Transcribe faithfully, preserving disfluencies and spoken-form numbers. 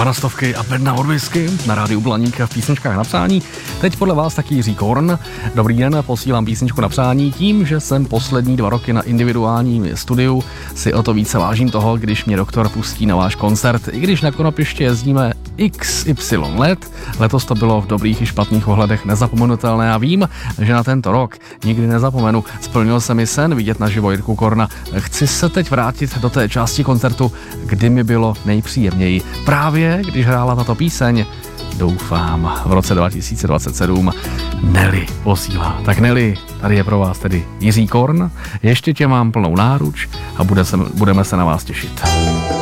Vanastovky a Bedna od whisky na rádiu Blaníka v písničkách na přání. Teď podle vás taky Jiří Korn. Dobrý den, posílám písničku na přání tím, že jsem poslední dva roky na individuálním studiu. Si o to více vážím toho, když mě doktor pustí na váš koncert. I když na Konopiště jezdíme iks ypsilon let, letos to bylo v dobrých i špatných ohledech nezapomenutelné a vím, že na tento rok nikdy nezapomenu. Splnil se mi sen vidět naživo Jirku Korna. Chci se teď vrátit do té části koncertu, kdy mi bylo nejpříjemněji. Právě když hrála tato píseň, doufám, v roce dva tisíce dvacet sedm Nelly posílá. Tak Nelly, tady je pro vás tedy Jiří Korn, ještě tě mám plnou náruč a bude se, budeme se na vás těšit.